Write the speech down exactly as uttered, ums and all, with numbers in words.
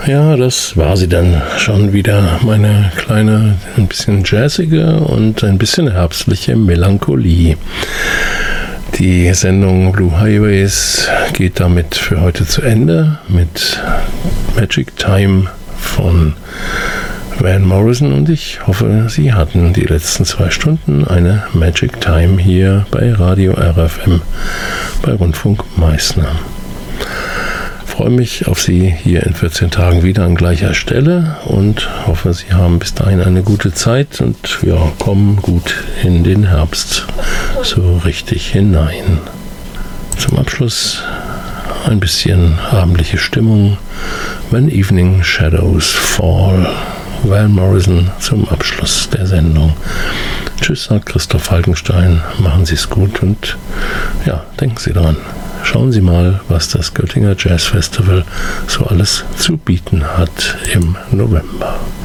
Ja, das war sie dann schon wieder, meine kleine, ein bisschen jazzige und ein bisschen herbstliche Melancholie. Die Sendung Blue Highways geht damit für heute zu Ende mit Magic Time von Van Morrison, und ich hoffe, Sie hatten die letzten zwei Stunden eine Magic Time hier bei Radio R F M bei Rundfunk Meißner. Ich freue mich auf Sie hier in vierzehn Tagen wieder an gleicher Stelle und hoffe, Sie haben bis dahin eine gute Zeit und ja, kommen gut in den Herbst so richtig hinein. Zum Abschluss ein bisschen abendliche Stimmung. When Evening Shadows Fall. Van Morrison zum Abschluss der Sendung. Tschüss, sagt Christoph Falkenstein. Machen Sie es gut und ja, denken Sie dran. Schauen Sie mal, was das Göttinger Jazz Festival so alles zu bieten hat im November.